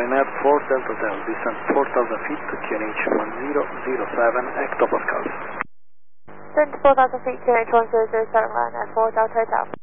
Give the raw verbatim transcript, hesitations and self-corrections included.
Ryanair four Delta Hotel, descend four thousand feet to Q N H one zero zero seven hectopascals. Descend four thousand feet, Q N H one zero zero seven, Ryanair four Delta Hotel.